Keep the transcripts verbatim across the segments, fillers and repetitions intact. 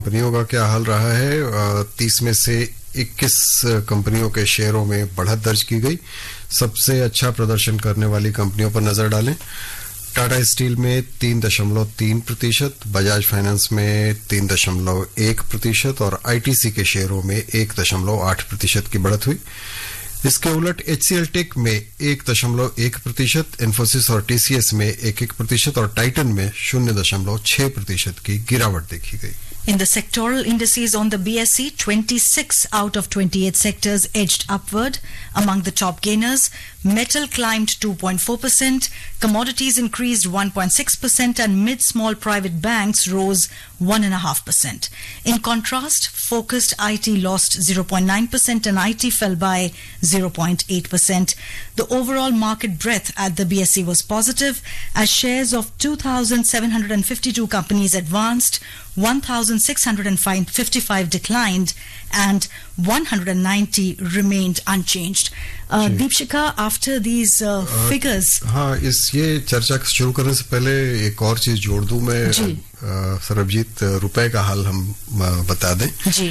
कंपनियों का क्या हाल रहा है? तीस में से इक्कीस कंपनियों के शेयरों में बढ़त दर्ज की गई। सबसे अच्छा प्रदर्शन करने वाली कंपनियों पर नजर डालें। टाटा स्टील में तीन दशमलव तीन प्रतिशत, बजाज फाइनेंस में तीन दशमलव एक प्रतिशत और आईटीसी के शेयरों में एक दशमलव आठ प्रतिशत की बढ़त हुई। इसके उलट एचसीएल टेक में एक दशमलव एक प्रतिशत, इन्फोसिस और टीसीएस में एक एक प्रतिशत और टाइटन में शून्य दशमलव छह प्रतिशत की गिरावट देखी गई। In the sectoral indices on the B S E, twenty-six out of twenty-eight sectors edged upward. Among the top gainers, metal climbed two point four percent, commodities increased one point six percent and mid-small private banks rose one point five percent. In contrast, focused I T lost zero point nine percent and I T fell by zero point eight percent. The overall market breadth at the B S E was positive as shares of two thousand seven hundred fifty-two companies advanced, one thousand six hundred fifty-five declined and one hundred ninety remained unchanged. Uh, Deepshika, after these uh, uh, figures... हाँ, इस ये चर्चा शुरू करने से पहले एक और चीज जोड़ दूं मैं। सरबजीत, रुपए का हाल हम बता दें। जी।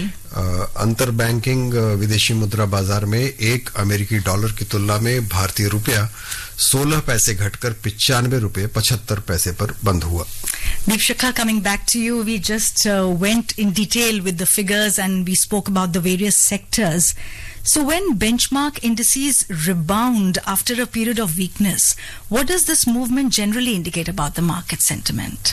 अंतर बैंकिंग विदेशी मुद्रा बाजार में एक अमेरिकी डॉलर की तुलना में भारतीय रुपया सोलह पैसे घटकर पिचानवे रुपए पचहत्तर पैसे पर बंद हुआ। Deepshika, coming back to you, we just uh, went in detail with the figures and we spoke about the various sectors. So when benchmark indices rebound after a period of weakness, what does this movement generally indicate about the market sentiment?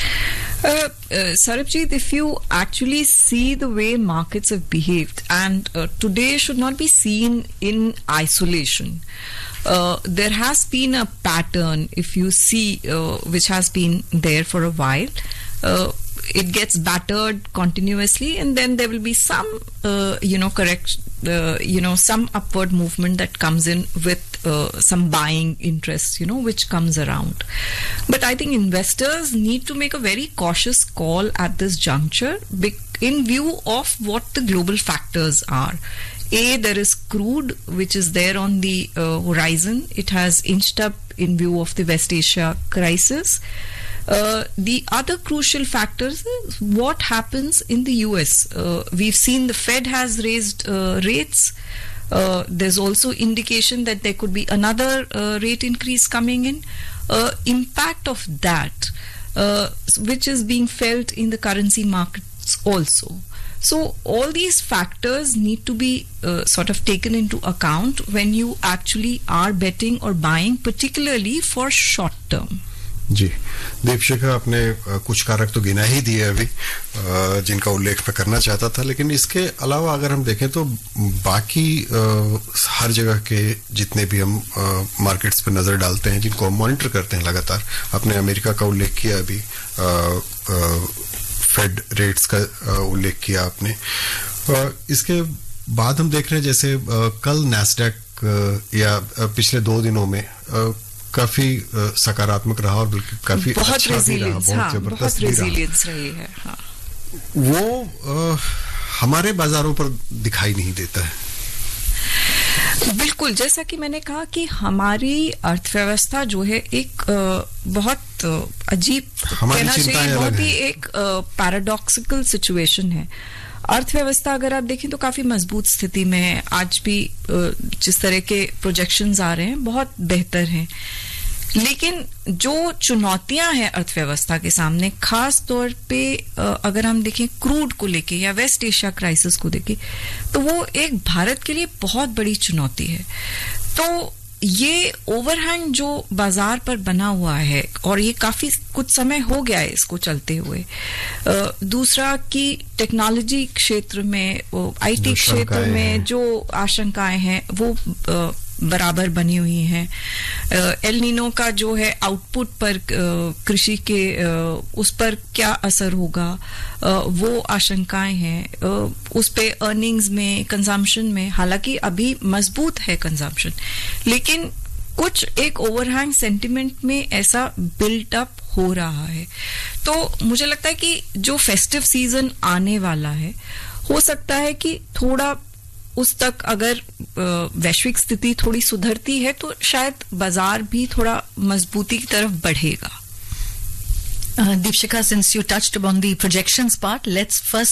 Uh, uh, Sarabjit, if you actually see the way markets have behaved, and uh, today should not be seen in isolation. Uh, there has been a pattern, if you see, uh, which has been there for a while. Uh, it gets battered continuously, and then there will be some, uh, you know, correct, uh, you know, some upward movement that comes in with uh, some buying interest, you know, which comes around. But I think investors need to make a very cautious call at this juncture in view of what the global factors are. A, there is crude, which is there on the uh, horizon. It has inched up in view of the West Asia crisis. Uh, the other crucial factors is what happens in the U S. Uh, we've seen the Fed has raised uh, rates. Uh, there's also indication that there could be another uh, rate increase coming in. Uh, impact of that, uh, which is being felt in the currency markets also. So all these factors need to be uh, sort of taken into account when you actually are betting or buying, particularly for short term. जी, दीपशिखा, आपने कुछ कारक तो गिना ही दिए अभी जिनका उल्लेख मैं करना चाहता था, लेकिन इसके अलावा अगर हम देखें तो बाकी हर जगह के जितने भी हम मार्केट्स पे नजर डालते हैं, जिनको हम मॉनिटर करते हैं लगातार, आपने अमेरिका का उल्लेख किया, अभी फेड रेट्स का उल्लेख किया आपने। इसके बाद हम देख रहे हैं जैसे कल नैस्डैक या पिछले दो दिनों में काफी सकारात्मक रहा और बल्कि काफी बहुत अच्छा भी रहा, बहुत हाँ, जबरदस्त बहुत रेजिलियंस रही है। हाँ। वो आ, हमारे बाजारों पर दिखाई नहीं देता है। बिल्कुल, जैसा कि मैंने कहा कि हमारी अर्थव्यवस्था जो है एक बहुत अजीब, कहना चाहिए बहुत ही एक पैराडॉक्सिकल सिचुएशन है। अर्थव्यवस्था अगर आप देखें तो काफी मजबूत स्थिति में है। आज भी जिस तरह के प्रोजेक्शंस आ रहे हैं बहुत बेहतर हैं, लेकिन जो चुनौतियां हैं अर्थव्यवस्था के सामने, खास तौर पे अगर हम देखें क्रूड को लेके या वेस्ट एशिया क्राइसिस को देखें, तो वो एक भारत के लिए बहुत बड़ी चुनौती है। तो ये ओवरहैंग जो बाजार पर बना हुआ है और ये काफी कुछ समय हो गया है इसको चलते हुए। दूसरा कि टेक्नोलॉजी क्षेत्र में, आईटी क्षेत्र में जो आशंकाएं हैं वो बराबर बनी हुई हैं। एल नीनो का जो है आउटपुट पर कृषि के उस पर क्या असर होगा, वो आशंकाएं हैं। उस पे अर्निंग्स में, कंजम्पशन में, हालांकि अभी मजबूत है कंजम्पशन, लेकिन कुछ एक ओवरहैंग सेंटिमेंट में ऐसा बिल्ट अप हो रहा है। तो मुझे लगता है कि जो फेस्टिव सीजन आने वाला है, हो सकता है कि थोड़ा उस तक अगर वैश्विक स्थिति थोड़ी सुधरती है तो शायद बाजार भी थोड़ा मजबूती की तरफ बढ़ेगा। Uh, Deepshika, since you touched upon the projections part, let's first